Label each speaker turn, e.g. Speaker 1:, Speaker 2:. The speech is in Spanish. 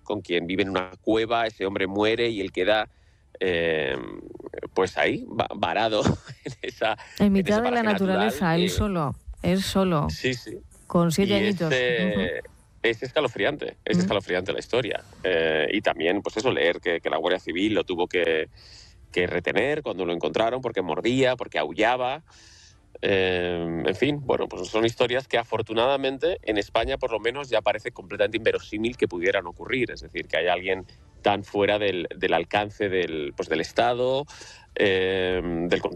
Speaker 1: con quien vive en una cueva, ese hombre muere y él queda pues ahí, varado en ese
Speaker 2: En mitad de la
Speaker 1: paraje natural.
Speaker 2: naturaleza, él solo,
Speaker 1: Sí, sí.
Speaker 2: con 7
Speaker 1: Y
Speaker 2: añitos.
Speaker 1: es escalofriante la historia. Y también, pues eso, leer que la Guardia Civil lo tuvo que retener cuando lo encontraron, porque mordía, porque aullaba. En fin, bueno, pues son historias que afortunadamente en España por lo menos ya parece completamente inverosímil que pudieran ocurrir. Es decir, que haya alguien tan fuera del alcance del Estado, del